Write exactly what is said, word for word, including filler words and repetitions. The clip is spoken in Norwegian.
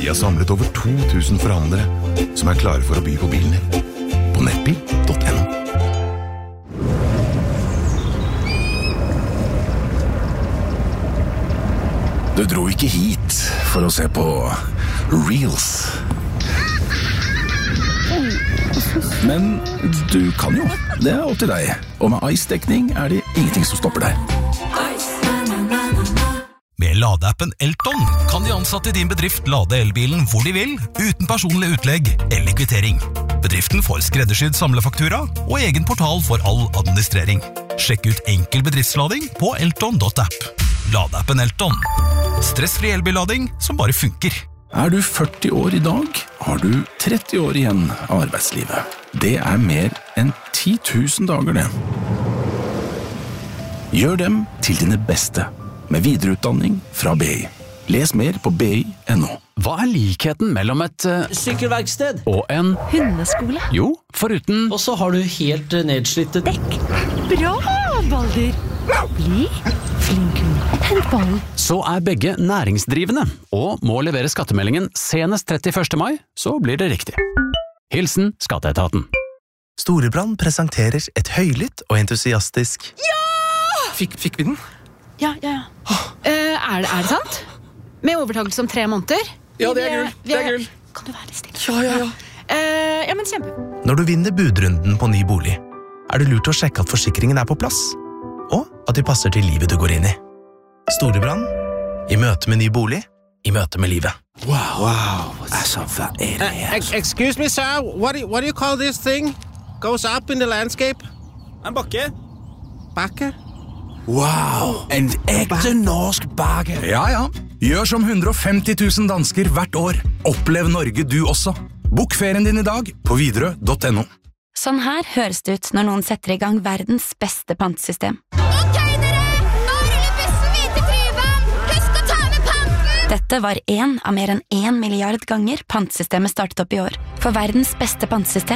har samlet over to tusen forhandlere som er klare for å by på bilen din. På nettbil punktum no. Du dro ikke hit for å se på Reels. Men du kan jo. Det er opp til deg. Og med Ice-dekning er det ingenting som stopper deg. Med ladeappen Elton kan de ansatte i din bedrift lade elbilen hvor de vil, uten personlig utlegg eller kvittering. Bedriften får skreddersydd samlefaktura og egen portal for all administrering. Sjekk ut enkel bedriftslading på elton punktum app. Ladeappen Elton. Stressfri elbillading som bare funker. Er du førti år i dag, har du tretti år igjen av arbeidslivet. Det er mer enn ti tusen dager det. Gjør dem til dine beste, med videreutdanning fra B I. Les mer på b i punktum no. Hva er likheten mellom et uh, sykkelverksted og en hundeskole? Jo, foruten Og så har du helt uh, nedslitt dekk. Bra, Balder! Bli flink hund. Hent ballen. Så er begge næringsdrivende, og må levere skattemeldingen senest trettiførste mai, så blir det riktig. Hilsen Skatteetaten. Storebrand presenterer et høylytt og entusiastisk Ja! Fikk, fikk vi den? Ja, ja, ja. Uh, er, det, er det sant? Med overtakelse om tre måneder? Ja, det er gull. Det er gull. Kan du være litt stille? Ja, ja, ja. Uh, ja, men kjempe. Når du vinner budrunden på ny bolig, er det lurt å sjekke at forsikringen er på plass, og at de passer til livet du går inn i. Storebrand, i møte med ny bolig, i møte med livet. Wow, wow. Altså, hva er det her? Uh, excuse me, sir. What do, you, what do you call this thing? Goes up in the landscape? En bakke. Bakke? Wow, en ekte norsk bakke. Ja, ja. Gjør som hundre og femti tusen dansker hvert år. Opplev Norge du også. Bok ferien din i dag på widerøe punktum no. Sånn her høres det ut når noen setter i gang verdens beste pantesystem. Ok, dere! Nå ruller bussen hvite Tryvann! Husk å ta med panten! Dette var en av mer enn en milliard ganger pantesystemet startet opp i år. For verdens beste pantesystem